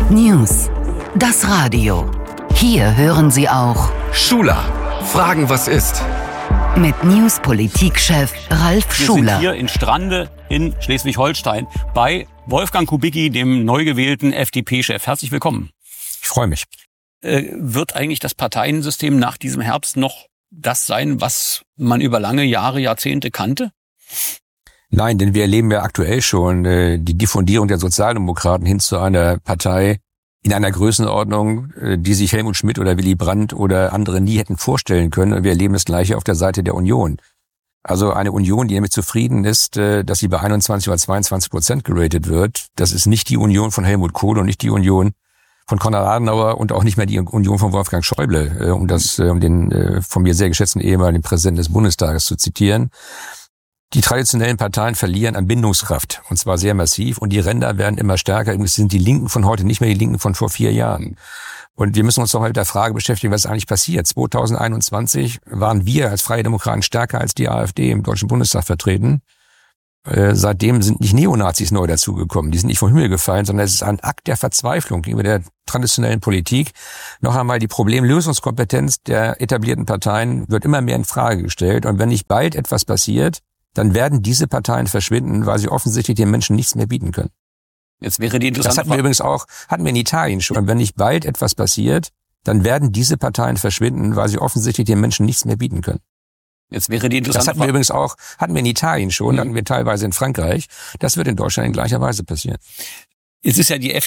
News. Das Radio. Hier hören Sie auch Schuler. Fragen, was ist? mit News-Politikchef Ralf Schuler. Wir sind hier in Strande in Schleswig-Holstein bei Wolfgang Kubicki, dem neu gewählten FDP-Chef. Herzlich willkommen. Ich freue mich. Wird eigentlich das Parteiensystem nach diesem Herbst noch das sein, was man über lange Jahre, Jahrzehnte kannte? Nein, denn wir erleben ja aktuell schon die Diffundierung der Sozialdemokraten hin zu einer Partei in einer Größenordnung, die sich Helmut Schmidt oder Willy Brandt oder andere nie hätten vorstellen können. Und wir erleben das Gleiche auf der Seite der Union. Also eine Union, die damit zufrieden ist, dass sie bei 21 oder 22% geratet wird. Das ist nicht die Union von Helmut Kohl und nicht die Union von Konrad Adenauer und auch nicht mehr die Union von Wolfgang Schäuble, um den von mir sehr geschätzten ehemaligen Präsidenten des Bundestages zu zitieren. Die traditionellen Parteien verlieren an Bindungskraft, und zwar sehr massiv, und die Ränder werden immer stärker. Übrigens sind die Linken von heute nicht mehr die Linken von vor 4 Jahren. Und wir müssen uns doch mal mit der Frage beschäftigen, was ist eigentlich passiert. 2021 waren wir als Freie Demokraten stärker als die AfD im Deutschen Bundestag vertreten. Seitdem sind nicht Neonazis neu dazugekommen. Die sind nicht vom Himmel gefallen, sondern es ist ein Akt der Verzweiflung gegenüber der traditionellen Politik. Noch einmal, die Problemlösungskompetenz der etablierten Parteien wird immer mehr in Frage gestellt. Und wenn nicht bald etwas passiert, dann werden diese Parteien verschwinden, weil sie offensichtlich den Menschen nichts mehr bieten können. Jetzt wäre die interessante Das hatten wir übrigens auch, hatten wir in Italien schon. Und wenn nicht bald etwas passiert, dann werden diese Parteien verschwinden, weil sie offensichtlich den Menschen nichts mehr bieten können. Jetzt wäre die interessante Das hatten wir übrigens auch, hatten wir in Italien schon, hatten wir teilweise in Frankreich. Das wird in Deutschland in gleicher Weise passieren. Jetzt ist ja die